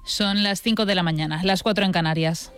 Son las 5 de la mañana, las 4 en Canarias.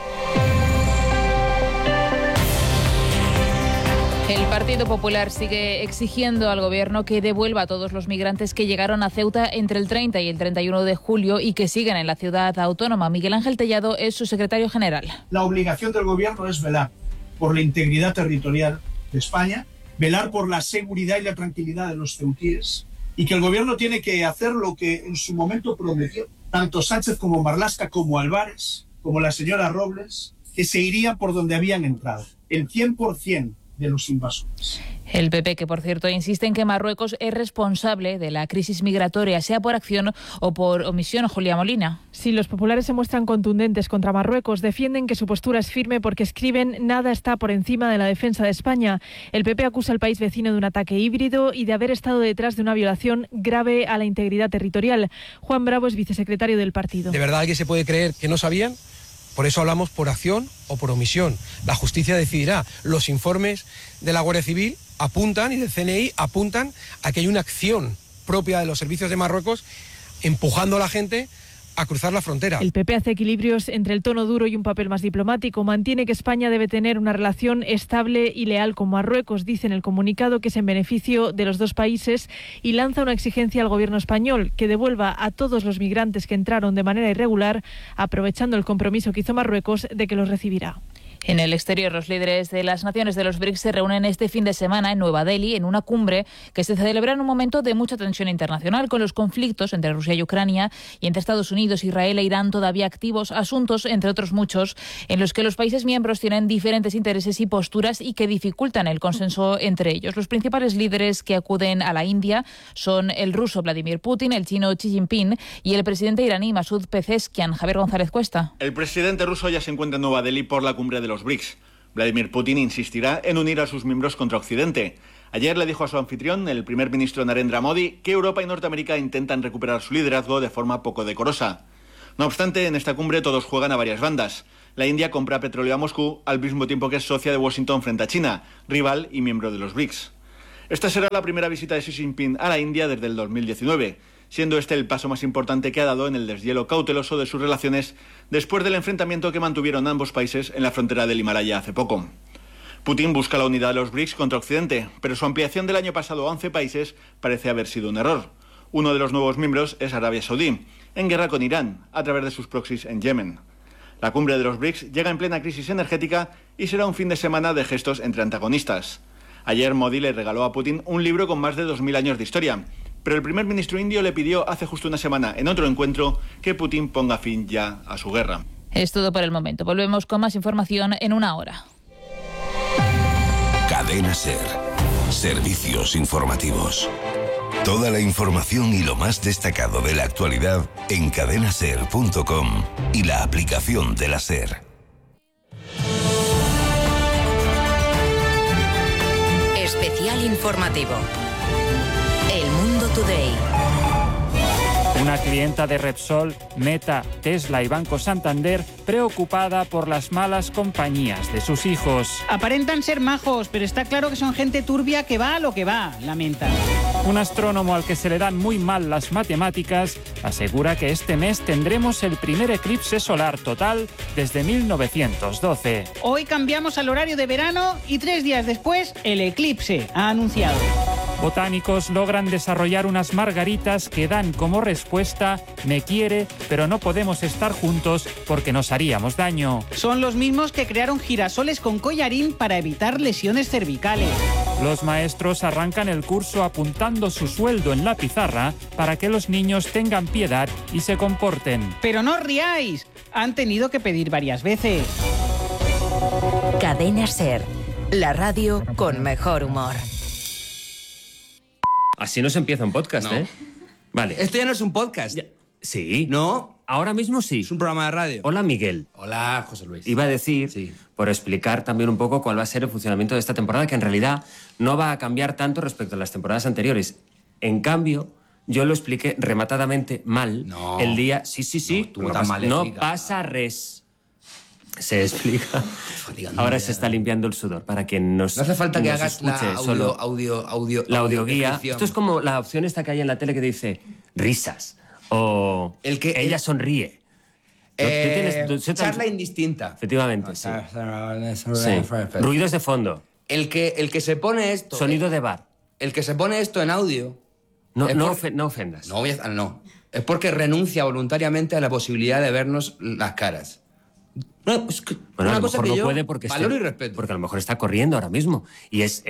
El Partido Popular sigue exigiendo al Gobierno que devuelva a todos los migrantes que llegaron a Ceuta entre el 30 y el 31 de julio y que siguen en la ciudad autónoma. Miguel Ángel Tellado es su secretario general. La obligación del Gobierno es velar por la integridad territorial de España, velar por la seguridad y la tranquilidad de los ceutíes, y que el Gobierno tiene que hacer lo que en su momento prometió, tanto Sánchez como Marlaska, como Álvarez, como la señora Robles, que se irían por donde habían entrado, el 100% de los invasores. El PP, que por cierto insiste en que Marruecos es responsable de la crisis migratoria, sea por acción o por omisión. Julia Molina. Sí, los populares se muestran contundentes contra Marruecos. Defienden que su postura es firme porque escriben: nada está por encima de la defensa de España. El PP acusa al país vecino de un ataque híbrido y de haber estado detrás de una violación grave a la integridad territorial. Juan Bravo es vicesecretario del partido. ¿De verdad alguien se puede creer que no sabían? Por eso hablamos por acción o por omisión. La justicia decidirá. Los informes de la Guardia Civil apuntan y del CNI apuntan a que hay una acción propia de los servicios de Marruecos empujando a la gente a cruzar la frontera. El PP hace equilibrios entre el tono duro y un papel más diplomático. Mantiene que España debe tener una relación estable y leal con Marruecos. Dice en el comunicado que es en beneficio de los dos países y lanza una exigencia al gobierno español que devuelva a todos los migrantes que entraron de manera irregular, aprovechando el compromiso que hizo Marruecos de que los recibirá. En el exterior, los líderes de las naciones de los BRICS se reúnen este fin de semana en Nueva Delhi en una cumbre que se celebra en un momento de mucha tensión internacional, con los conflictos entre Rusia y Ucrania y entre Estados Unidos, Israel e Irán todavía activos, asuntos, entre otros muchos, en los que los países miembros tienen diferentes intereses y posturas y que dificultan el consenso entre ellos. Los principales líderes que acuden a la India son el ruso Vladimir Putin, el chino Xi Jinping y el presidente iraní Masoud Pezeshkian. Javier González Cuesta. El presidente ruso ya se encuentra en Nueva Delhi por la cumbre de los BRICS. Vladimir Putin insistirá en unir a sus miembros contra Occidente. Ayer le dijo a su anfitrión, el primer ministro Narendra Modi, que Europa y Norteamérica intentan recuperar su liderazgo de forma poco decorosa. No obstante, en esta cumbre todos juegan a varias bandas. La India compra petróleo a Moscú al mismo tiempo que es socia de Washington frente a China, rival y miembro de los BRICS. Esta será la primera visita de Xi Jinping a la India desde el 2019. Siendo este el paso más importante que ha dado en el deshielo cauteloso de sus relaciones después del enfrentamiento que mantuvieron ambos países en la frontera del Himalaya hace poco. Putin busca la unidad de los BRICS contra Occidente, pero su ampliación del año pasado a 11 países parece haber sido un error. Uno de los nuevos miembros es Arabia Saudí, en guerra con Irán, a través de sus proxies en Yemen. La cumbre de los BRICS llega en plena crisis energética y será un fin de semana de gestos entre antagonistas. Ayer Modi le regaló a Putin un libro con más de 2000 años de historia, pero el primer ministro indio le pidió hace justo una semana, en otro encuentro, que Putin ponga fin ya a su guerra. Es todo por el momento. Volvemos con más información en una hora. Cadena SER. Servicios informativos. Toda la información y lo más destacado de la actualidad en cadenaser.com y la aplicación de la SER. Especial informativo. El Mundo Today. Una clienta de Repsol, Meta, Tesla y Banco Santander preocupada por las malas compañías de sus hijos. Aparentan ser majos, pero está claro que son gente turbia que va a lo que va, lamenta. Un astrónomo al que se le dan muy mal las matemáticas asegura que este mes tendremos el primer eclipse solar total desde 1912. Hoy cambiamos al horario de verano y 3 días después el eclipse, ha anunciado. Botánicos logran desarrollar unas margaritas que dan como respuesta: me quiere, pero no podemos estar juntos porque nos haríamos daño. Son los mismos que crearon girasoles con collarín para evitar lesiones cervicales. Los maestros arrancan el curso apuntando su sueldo en la pizarra para que los niños tengan piedad y se comporten. Pero no os riáis, han tenido que pedir varias veces. Cadena SER, la radio con mejor humor. Así no se empieza un podcast, no. ¿eh? Vale. Esto ya no es un podcast. Ya. Sí. ¿No? Ahora mismo sí. Es un programa de radio. Hola, Miguel. Hola, José Luis. Iba a decir, sí, por explicar también un poco cuál va a ser el funcionamiento de esta temporada, que en realidad no va a cambiar tanto respecto a las temporadas anteriores. En cambio, yo lo expliqué rematadamente mal el día... Sí. No, no pasa res. Se explica. Ahora se está limpiando el sudor para que nos no hace falta que nos hagas la audioguía. Esto es como la opción esta que hay en la tele que dice risas o el que ella sonríe. Charla indistinta. Efectivamente, sí. Ruidos de fondo. El que se pone esto... Sonido de bar. El que se pone esto en audio... No ofendas. No. Es porque renuncia voluntariamente a la posibilidad de vernos las caras. No, es que bueno, una a lo cosa mejor que no yo puede porque valoro y respeto. Porque a lo mejor está corriendo ahora mismo. Y es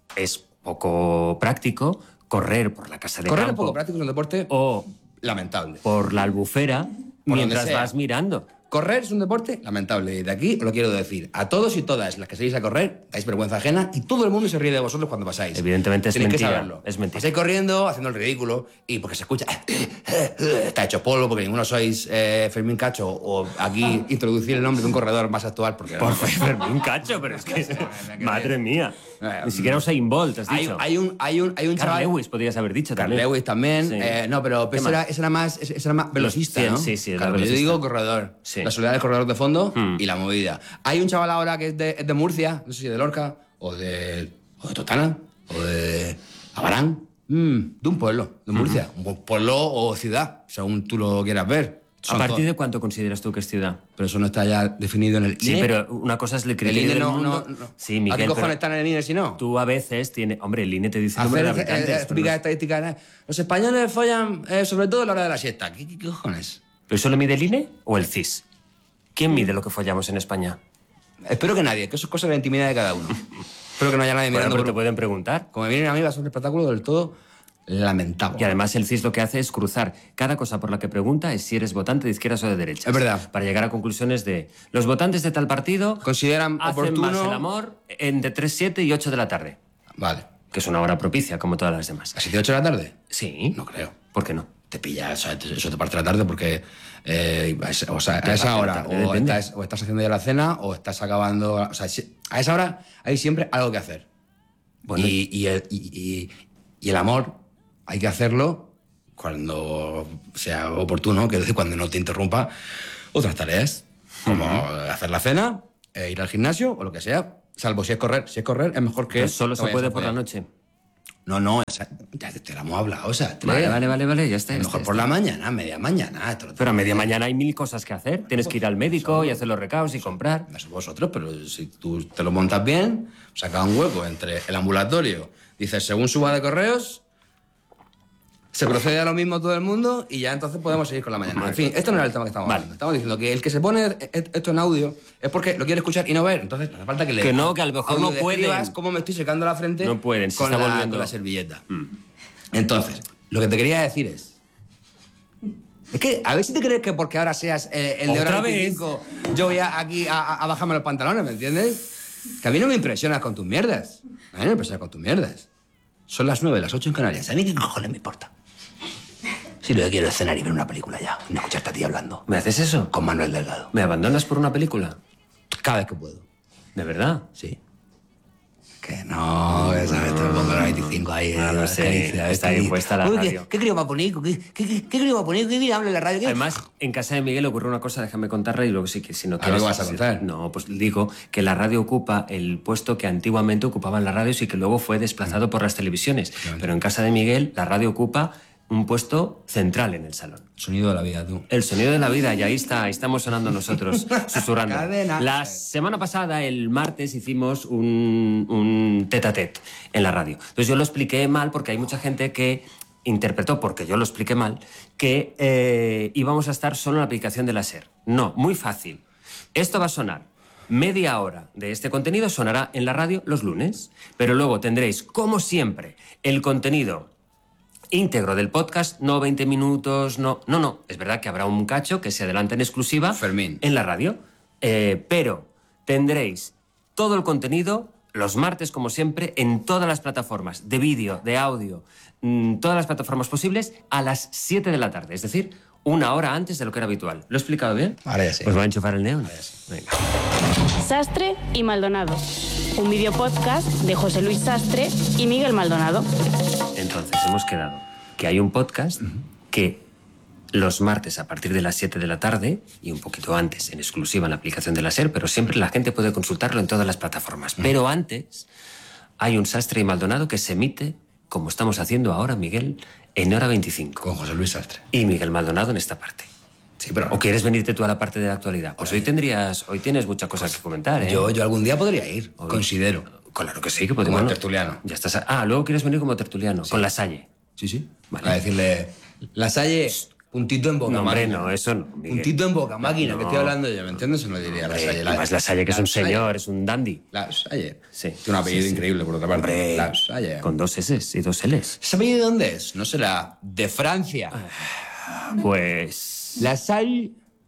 poco práctico correr por la casa de Correr campo. es poco práctico, es un deporte o lamentable. Por la albufera Por mientras donde sea. vas mirando. Correr es un deporte lamentable. Y de aquí os lo quiero decir. A todos y todas las que seguís a correr, dais vergüenza ajena y todo el mundo se ríe de vosotros cuando pasáis. Evidentemente es Tenéis mentira. que saberlo. Es mentira. Pasáis corriendo, haciendo el ridículo, y porque se escucha... Está hecho polvo, porque ninguno sois Fermín Cacho, o aquí introducir el nombre de un corredor más actual, porque... Por Fermín Cacho, pero es que... madre mía. Ni siquiera Usain Bolt, has dicho. Hay un Carl chaval... Lewis podrías haber dicho Carl también. Lewis también. Sí. No, pero ese era más velocista, ¿no? Sí, es Claro, la yo velocista. digo corredor. Sí. La soledad del corredor de fondo y la movida. Hay un chaval ahora que es de Murcia, no sé si de Lorca, o de Totana, o de Abarán, de un pueblo, de Murcia. Un pueblo o ciudad, según tú lo quieras ver. ¿A partir de cuánto consideras tú que es ciudad? Pero eso no está ya definido en el Sí, INE. pero una cosa es el criterio INE del no- mundo. no- Sí, ¿A Miguel, qué cojones pero están en el INE si no? tú a veces tienes... Hombre, el INE te dice el número de Hacer habitantes. pero típicas estadísticas. Los españoles follan sobre todo a la hora de la siesta. ¿Qué cojones? ¿Pero eso lo mide el INE o el CIS? ¿Quién mide lo que follamos en España? Espero que nadie, que eso es cosa de la intimidad de cada uno. Espero que no haya nadie Bueno, mirando. pero te pueden preguntar. Como me vienen a mí, va a ser un espectáculo del todo lamentable. Y además el CIS lo que hace es cruzar cada cosa por la que pregunta es si eres votante de izquierdas o de derechas. Es verdad. Para llegar a conclusiones de los votantes de tal partido Consideran hacen oportuno... más el amor entre 3, 7 y 8 de la tarde. Vale. Que es una hora propicia, como todas las demás. ¿A 7 y 8 de la tarde? Sí. No creo. ¿Por qué no? Te pilla, eso te parte de la tarde porque a esa parte de hora la tarde, depende. o estás haciendo ya la cena o estás acabando... O sea, a esa hora hay siempre algo que hacer. Bueno, y el amor hay que hacerlo cuando sea oportuno, que es decir, cuando no te interrumpa otras tareas, como hacer la cena, ir al gimnasio o lo que sea, salvo si es correr. Si es correr es mejor que... pero solo te se vayas puede a por la follar. noche. No, ya te la hemos hablado, o sea... Vale, ya está. A lo mejor por la mañana, media mañana. Pero a media mañana hay 1000 cosas que hacer. Tienes que ir al médico y hacer los recados y comprar. Eso vosotros, pero si tú te lo montas bien, sacas un hueco entre el ambulatorio, dices, según suba de correos, se procede a lo mismo todo el mundo y ya entonces podemos seguir con la mañana. En fin, esto no era el tema que estamos hablando. Estamos diciendo que el que se pone esto en audio es porque lo quiere escuchar y no ver. Entonces no hace falta que le... Que no, que a lo mejor no pueden. Cómo me estoy secando la frente No pueden, se con, está la, volviendo. con la servilleta. Entonces, lo que te quería decir es que a ver si te crees que porque ahora seas el de ¿Otra hora vez? 25, yo voy aquí a bajarme los pantalones, ¿me entiendes? Que a mí no me impresionas con tus mierdas. A mí no me impresionas con tus mierdas. Son las 9, las 8 en Canarias. ¿A mí qué cojones me importa? Si lo que quiero es cenar y ver una película ya. Y no escucharte a ti hablando. ¿Me haces eso? Con Manuel Delgado. ¿Me abandonas por una película? Cada vez que puedo. ¿De verdad? Sí. Que no, que sabes, te lo pongo a las 25 ahí. No lo sé, caricia, está ahí puesta la Uy, radio. ¿Qué crío va a poner? ¿Qué crío va a poner? ¿Qué bien habla en la radio? ¿Qué? Además, en casa de Miguel ocurre una cosa, déjame contarla y luego sí que si no ¿Algo vas a contar? No, pues digo que la radio ocupa el puesto que antiguamente ocupaban las radios y que luego fue desplazado por las televisiones. Pero en casa de Miguel la radio ocupa un puesto central en el salón. Sonido de la vida, tú. El sonido de la vida, y ahí estamos sonando nosotros, susurrando. Cadena. La semana pasada, el martes, hicimos un tete-a-tete en la radio. Entonces yo lo expliqué mal porque hay mucha gente que interpretó, porque yo lo expliqué mal, que íbamos a estar solo en la aplicación de la SER. No, muy fácil. Esto va a sonar. Media hora de este contenido sonará en la radio los lunes, pero luego tendréis, como siempre, el contenido íntegro del podcast, no 20 minutos, no. Es verdad que habrá un cacho que se adelanta en exclusiva Fermín. en la radio, pero tendréis todo el contenido los martes, como siempre, en todas las plataformas de vídeo, de audio, todas las plataformas posibles, a las 7 de la tarde, es decir, una hora antes de lo que era habitual. ¿Lo he explicado bien? Ahora ya sí. Pues va a enchufar el neón. Venga. Sastre y Maldonado. Un videopodcast de José Luis Sastre y Miguel Maldonado. Entonces, hemos quedado que hay un podcast que los martes a partir de las 7 de la tarde y un poquito antes en exclusiva en la aplicación de la SER, pero siempre la gente puede consultarlo en todas las plataformas. Pero antes hay un Sastre y Maldonado que se emite, como estamos haciendo ahora, Miguel, en hora 25. Con José Luis Sastre. Y Miguel Maldonado en esta parte. Sí, pero... ¿O quieres venirte tú a la parte de la actualidad? Pues hoy tienes muchas cosas que comentar, ¿eh? Yo algún día podría ir, considero. Claro que sí, que podemos. Como tertuliano. Ya estás. Luego quieres venir como tertuliano, con Lasalle. Sí. Vale. A decirle, Lasalle, puntito en boca, no, hombre, máquina. No, eso no. Miguel. Puntito en boca, máquina, que estoy hablando yo, ¿me entiendes? Se lo diría Lasalle. Además, Lasalle, que es un señor, es un dandy. Lasalle. Sí. Tiene un apellido increíble, por otra parte. Hombre, Lasalle. Con 2 S y 2 Ls. ¿Ese apellido de dónde es? ¿No será de Francia? Pues... Lasalle.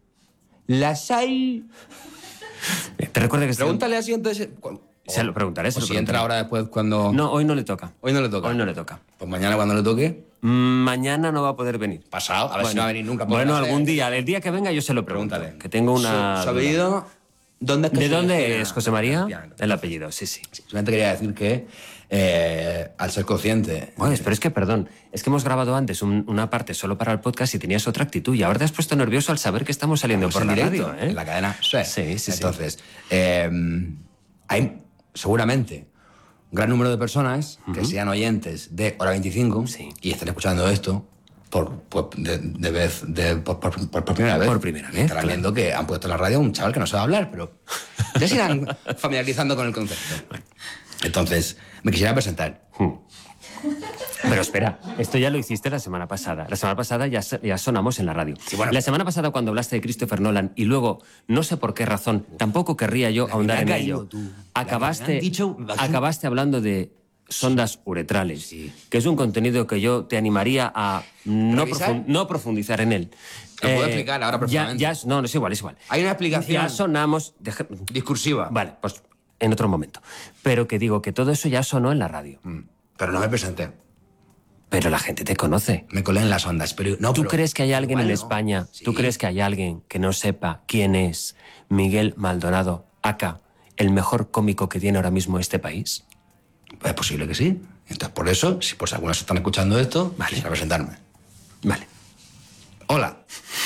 Te recuerdo que... Pregúntale así entonces... Se lo preguntaré, O si entra ahora después cuando... No, hoy no le toca. Hoy no le toca. Hoy no le toca. Pues mañana cuando le toque... Mañana no va a poder venir. Pasado, a ver si no va a venir nunca. Bueno, algún día, el día que venga yo se lo pregunto. Pregúntale. Que tengo una... ¿Su apellido? ¿Dónde es que ¿De dónde es, José María? El apellido, sí. Simplemente quería decir que al ser consciente... Bueno, pero es que, perdón, es que hemos grabado antes una parte solo para el podcast y tenías otra actitud y ahora te has puesto nervioso al saber que estamos saliendo por la directo, radio, ¿eh? En la cadena. Sí. Entonces, hay seguramente un gran número de personas que sean oyentes de Hora 25 y estén escuchando esto por primera vez. Por primera vez. Estarán viendo que han puesto en la radio a un chaval que no sabe hablar, pero ya se irán familiarizando con el concepto. Entonces, me quisiera presentar. Pero espera, esto ya lo hiciste la semana pasada. La semana pasada ya sonamos en la radio. Sí, bueno, la semana pasada cuando hablaste de Christopher Nolan y luego, no sé por qué razón, tampoco querría yo ahondar en ello. Acabaste hablando de sondas uretrales, que es un contenido que yo te animaría a no profundizar en él. Lo puedo explicar ahora profundamente. No, es igual. Hay una explicación... Ya sonamos... discursiva. Vale, pues en otro momento. Pero que digo que todo eso ya sonó en la radio. Pero no me presenté. Pero la gente te conoce. Me colé en las ondas, pero... ¿Tú crees que hay alguien en España, tú crees que hay alguien que no sepa quién es Miguel Maldonado, aka, el mejor cómico que tiene ahora mismo este país? Es posible que sí. Entonces, por eso, si por si algunas están escuchando esto, quisiera presentarme. Vale. Hola.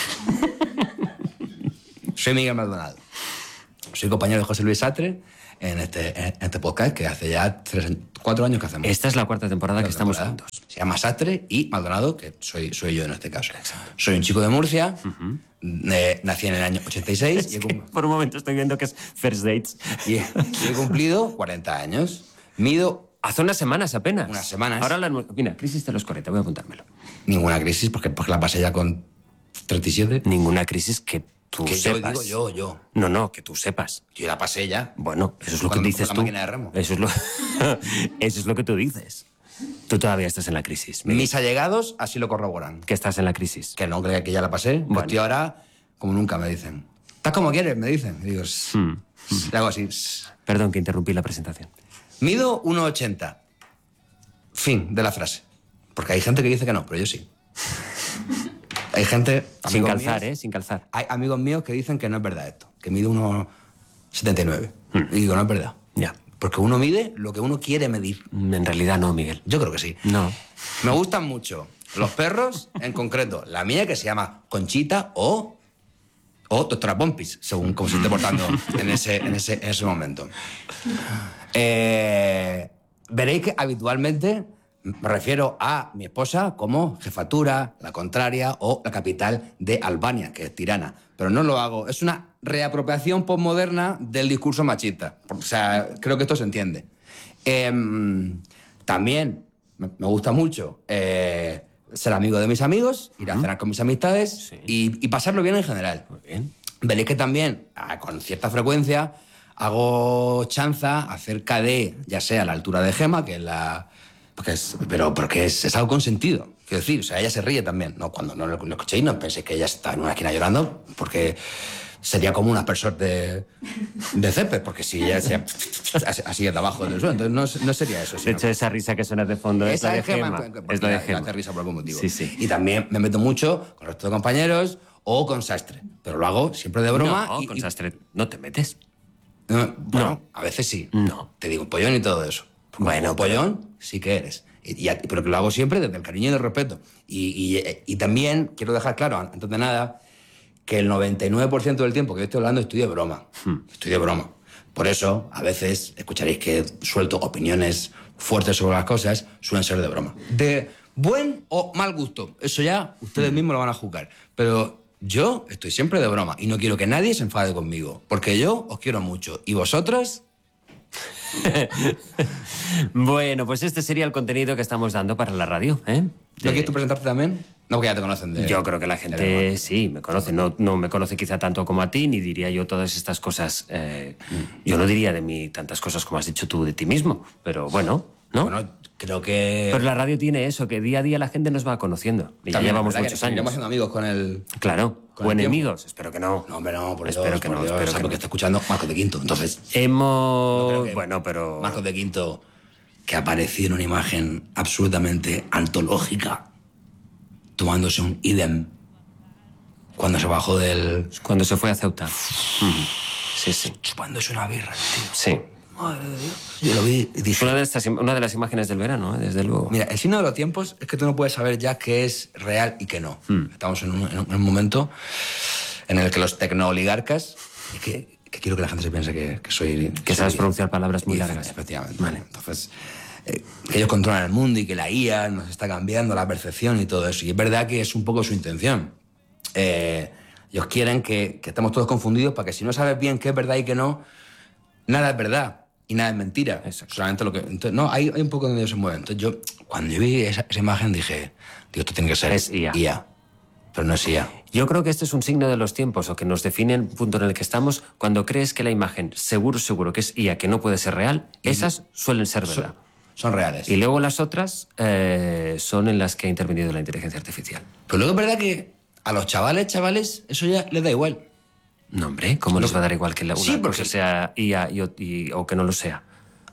Soy Miguel Maldonado. Soy compañero de José Luis Sastre en este podcast que hace ya 4 años que hacemos. Esta es la 4ª temporada que estamos juntos. Se llama Sastre y Maldonado, que soy yo en este caso. Exacto. Soy un chico de Murcia, nací en el año 86. Por un momento estoy viendo que es First Dates. Y he cumplido 40 años. Mido... Hace unas semanas apenas. Unas semanas. Ahora mira, crisis de los 40, voy a apuntármelo. Ninguna crisis, porque la pasé ya con 37. Ninguna crisis que tú sepas. Yo. No, que tú sepas. Yo la pasé ya. Bueno, eso es lo que dices tú. Máquina de remo. Eso es lo que tú dices. Tú todavía estás en la crisis. Mis allegados así lo corroboran. Que estás en la crisis. Que no, que ya la pasé. Bueno. Estoy ahora como nunca, me dicen. ¿Estás como quieres? Me dicen. Y digo, le hago así. Perdón que interrumpí la presentación. Mido 1,80. Fin de la frase. Porque hay gente que dice que no, pero yo sí. Hay gente... Sin calzar, Sin calzar. Hay amigos míos que dicen que no es verdad esto. Que mido 1,79. Y digo, no es verdad. Ya. Porque uno mide lo que uno quiere medir. En realidad no, Miguel. Yo creo que sí. No. Me gustan mucho los perros, en concreto. La mía, que se llama Conchita o Doctora Pompis, según cómo se esté portando en ese momento. Veréis que habitualmente me refiero a mi esposa como jefatura, la contraria o la capital de Albania, que es Tirana. Pero no lo hago. Es una reapropiación postmoderna del discurso machista. O sea, creo que esto se entiende. También me gusta mucho ser amigo de mis amigos, ir a cenar con mis amistades y pasarlo bien en general. Muy bien. Veréis que también, con cierta frecuencia, hago chanza acerca de, ya sea la altura de Gema, que es la... Porque es algo consentido. Quiero decir, o sea, ella se ríe también. No, cuando no lo escuchéis, no penséis que ella está en una esquina llorando, porque sería como un aspersor de césped, porque si ella sea así de abajo del suelo, entonces no sería eso. De hecho, esa risa que suena de fondo es la de Gema. Es la de Gema. Hace risa por algún motivo. Sí. Y también me meto mucho con el resto de compañeros o con Sastre, pero lo hago siempre de broma. No, con Sastre no te metes. Bueno, a veces sí. No. Te digo pollón y todo eso. Bueno, pollón sí que eres. Pero que lo hago siempre desde el cariño y el respeto. Y también quiero dejar claro, antes de nada, que el 99% del tiempo que yo estoy hablando estoy de broma. Estoy de broma. Por eso, a veces, escucharéis que suelto opiniones fuertes sobre las cosas, suelen ser de broma. De buen o mal gusto. Eso ya ustedes mismos lo van a juzgar. Pero yo estoy siempre de broma y no quiero que nadie se enfade conmigo, porque yo os quiero mucho. ¿Y vosotros? Bueno, pues este sería el contenido que estamos dando para la radio, ¿eh? ¿No quieres tú presentarte también? No, porque ya te conocen de... Yo creo que la gente sí me conoce. No me conoce quizá tanto como a ti, ni diría yo todas estas cosas. Yo no diría de mí tantas cosas como has dicho tú de ti mismo, pero bueno, ¿no? Bueno, creo que... Pero la radio tiene eso, que día a día la gente nos va conociendo. Y ya llevamos muchos años. Seguiremos siendo amigos con el... Claro, o enemigos. Espero que no. No, hombre, no, por Espero Dios, que no, por Dios, espero que porque no. está escuchando Marcos de Quinto, entonces... Bueno, pero... Marcos de Quinto, que apareció en una imagen absolutamente antológica, tomándose un idem cuando se bajó del... Cuando se fue a Ceuta. Sí, sí. Chupándose una birra, tío. Sí. Madre de Dios. Yo lo vi y dije... Una de las imágenes del verano, desde luego. Mira, el signo de los tiempos es que tú no puedes saber ya qué es real y qué no. Estamos en un momento en el que los tecnooligarcas... Y que quiero que la gente se piense que soy... Que sabes pronunciar palabras muy largas. Efectivamente. Vale. Entonces, que ellos controlan el mundo y que la IA nos está cambiando la percepción y todo eso. Y es verdad que es un poco su intención. Ellos quieren que estemos todos confundidos para que si no sabes bien qué es verdad y qué no, nada es verdad y nada es mentira. Exacto. Solamente lo que... Entonces, no, hay un poco donde ellos se mueven. Entonces yo, cuando yo vi esa imagen, dije, Dios, esto tiene que ser Es IA. Pero no es IA. Yo creo que este es un signo de los tiempos, o que nos define el punto en el que estamos, cuando crees que la imagen, seguro que es IA, que no puede ser real, esas suelen ser verdad. Son reales. Y luego las otras son en las que ha intervenido la inteligencia artificial. Pero luego es verdad que a los chavales, eso ya les da igual. No, hombre, ¿cómo les va a dar igual que una Sí, porque- cosa sea IA o que no lo sea?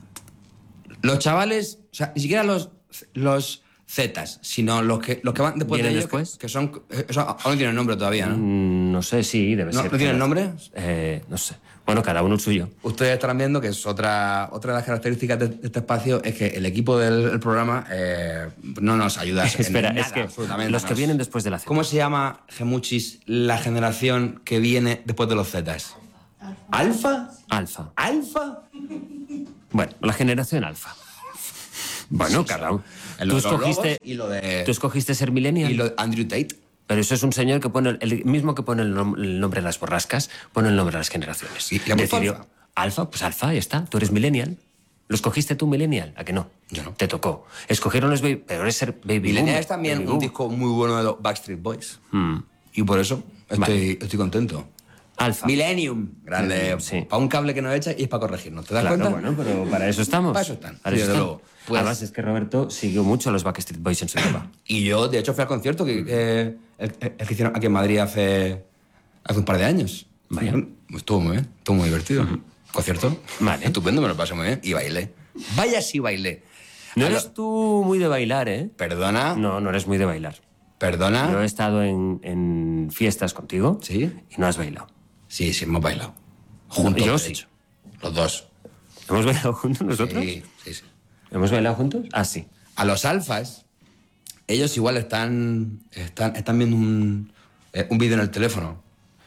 Los chavales, o sea, ni siquiera los Zetas, sino los que van después de ¿Vienen ellos, después? que son... Eso aún no tienen nombre todavía, ¿no? No sé, sí, debe ¿No, ser. ¿no tienen nombre? No sé. Bueno, cada uno el suyo. Ustedes estarán viendo que es otra de las características de este espacio es que el equipo del programa no nos ayuda en Espera, nada, es que absolutamente. los que vienen después de la Z. ¿Cómo se llama, Gemuchis, la generación que viene después de los Zetas? ¿Alfa? Alfa. ¿Alfa? Bueno, la generación alfa. Bueno, cada uno. Lo de los lobos y lo de... Tú escogiste ser millennial. Y lo de Andrew Tate. Pero eso es un señor que pone el mismo que pone el nombre a las borrascas, pone el nombre a las generaciones. ¿Y le ha puesto Decidió, Alfa, pues Alfa, ya está. Tú eres millennial. ¿Lo escogiste tú millennial? ¿A que no? Yo no. Te tocó. Escogieron los baby... Pero eres ser baby Millennial boomer. es también Baby un boom. disco muy bueno de los Backstreet Boys. Y por eso estoy contento. Alfa. Millennium. Grande. Sí. Para un cable que nos echa y es para corregirnos. ¿Te das Claro, cuenta? bueno, pero para eso estamos. Para eso están. Para Sí, eso desde están. luego. Pues- Además, es que Roberto siguió mucho a los Backstreet Boys en su época. Y yo, de hecho, fui al concierto que hicieron aquí en Madrid hace un par de años. Vaya. Estuvo muy bien, estuvo muy divertido. Concierto. Vale. Estupendo, me lo pasé muy bien. Y bailé. Vaya sí bailé. No eres tú muy de bailar, ¿eh? Perdona. No, no eres muy de bailar. Perdona. Yo he estado en fiestas contigo. ¿Sí? Y no has bailado. Sí, hemos bailado. Juntos, Yo de sí. hecho. Los dos. ¿Hemos bailado juntos nosotros? Sí. ¿Hemos bailado juntos? Ah, sí. A los alfas, ellos igual están viendo un vídeo en el teléfono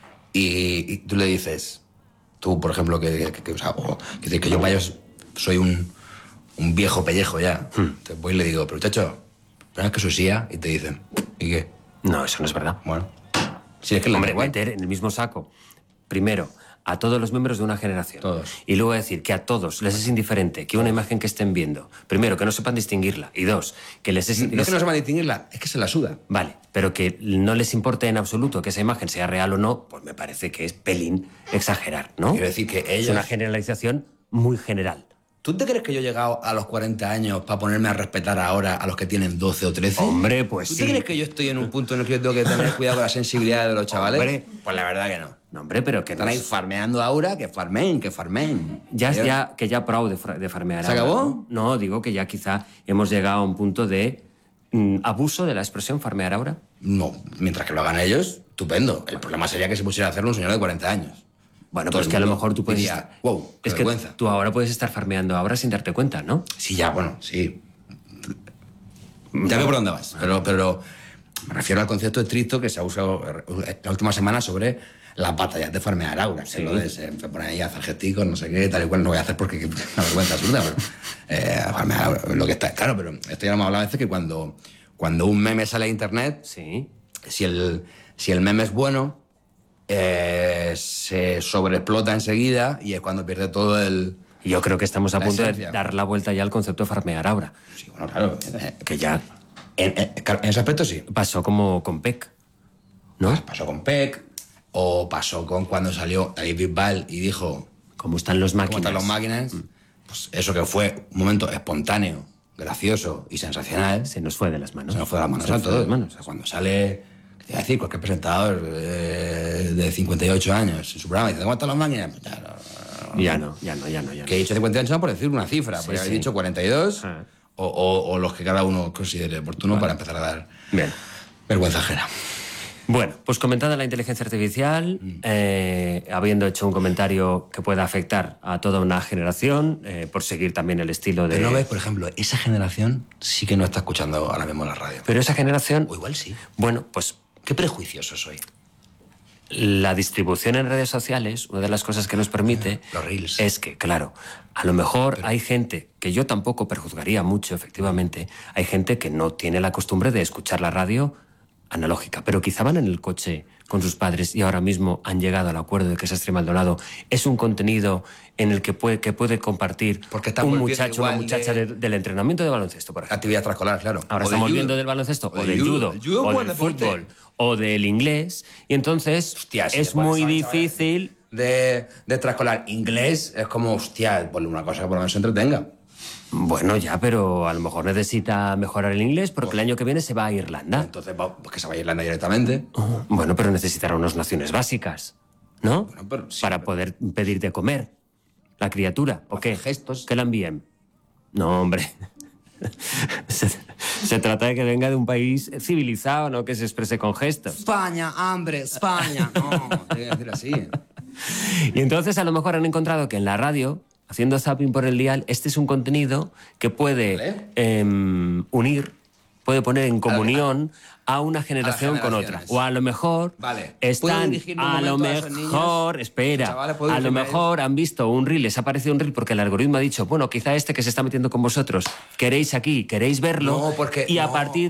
y tú le dices, tú, por ejemplo, que yo para ellos soy un viejo pellejo ya. Entonces voy y le digo, pero chacho, ¿pero es que soy IA? Y te dicen, ¿y qué? No, eso no es verdad. Bueno, si es que Hombre, meter en el mismo saco, primero, a todos los miembros de una generación. Todos. Y luego decir que a todos les es indiferente que una imagen que estén viendo, primero, que no sepan distinguirla, y dos, que les es... No es que no sepan distinguirla, es que se la suda. Vale, pero que no les importe en absoluto que esa imagen sea real o no, pues me parece que es pelín exagerar, ¿no? Quiero decir que ellos... Es una generalización muy general. ¿Tú te crees que yo he llegado a los 40 años para ponerme a respetar ahora a los que tienen 12 o 13? Hombre, pues ¿Tú sí. te crees que yo estoy en un punto en el que yo tengo que tener cuidado con la sensibilidad de los chavales? Hombre. Pues la verdad que no. No, hombre, pero que Están no ahí es- farmeando ahora, que farmen. Que ya prou de farmear. ¿Se ahora, acabó? ¿no? No, digo que ya quizá hemos llegado a un punto de abuso de la expresión farmear ahora. No, mientras que lo hagan ellos, estupendo. El problema sería que se pusiera a hacerlo un señor de 40 años. Bueno, Todo pues el que a lo mundo mejor tú puedes... diría, wow, qué es que vergüenza. tú ahora puedes estar farmeando ahora sin darte cuenta, ¿no? Sí, ya, bueno, sí. Ya veo por dónde vas. Pero me refiero al concepto estricto que se ha usado la última semana sobre las batallas de farmear aura. Sí. Lo de se ponen ahí a hacer gesticos, no sé qué, tal y cual. No voy a hacer porque es una vergüenza absoluta, pero farmear aura, lo que está... Claro, pero esto ya lo hemos hablado a veces que cuando un meme sale a internet, Sí. si Si el meme es bueno, se sobreexplota enseguida y es cuando pierde todo el... Yo creo que estamos a punto de dar la vuelta ya al concepto de farmear ahora. Sí, bueno, claro. Que ya... En ese aspecto sí. Pasó como con Peck, ¿no? Pasó con Peck, o pasó con cuando salió David Bisbal y dijo... ¿Cómo están los máquinas? ¿Cómo están los máquinas? Pues eso que fue un momento espontáneo, gracioso y sensacional... Se nos fue de las manos. Se nos fue de las manos a todos. O sea, cuando sale... ¿Qué te iba a decir? Cualquier presentador de 58 años en su programa dice, ¿cómo están las máquinas? Pues ya no. Que he dicho 58 años por decir una cifra, porque habéis dicho 42... O los que cada uno considere oportuno para empezar a dar vergüenza ajena. Bueno, pues comentada la inteligencia artificial, habiendo hecho un comentario que pueda afectar a toda una generación, por seguir también el estilo de... Pero no ves, por ejemplo, esa generación sí que no está escuchando ahora mismo la radio. Pero esa generación... O igual sí. Bueno, pues... Qué prejuicioso soy. La distribución en redes sociales, una de las cosas que nos permite los reels. Es que, claro, a lo mejor hay gente, que yo tampoco prejuzgaría mucho, efectivamente, hay gente que no tiene la costumbre de escuchar la radio analógica, pero quizá van en el coche con sus padres y ahora mismo han llegado al acuerdo de que Sastre y Maldonado es un contenido en el que puede compartir un muchacho o una muchacha del entrenamiento de baloncesto, por ejemplo. Actividad extraescolar, claro. Ahora estamos viendo del baloncesto, o del judo, o del fútbol, o del inglés, y entonces es muy difícil... De extraescolar. Inglés es como, hostia, ponle una cosa que por lo menos se entretenga. Bueno, ya, pero a lo mejor necesita mejorar el inglés porque el año que viene se va a Irlanda. Entonces, pues que se vaya a Irlanda directamente. Bueno, pero necesitará unas nociones básicas, ¿no? Bueno, pero sí, para poder pedir de comer la criatura. ¿O qué? Gestos. Que la envíen. No, hombre. Se trata de que venga de un país civilizado, no que se exprese con gestos. España, hambre, España. No, tiene que decir así. Y entonces a lo mejor han encontrado que en la radio, haciendo zapping por el dial, este es un contenido que puede unir, puede poner en comunión a una generación con otra. O a lo mejor están, a lo mejor, espera, a lo mejor han visto un reel, les ha parecido un reel porque el algoritmo ha dicho, bueno, quizá este que se está metiendo con vosotros, queréis aquí, queréis verlo, y a partir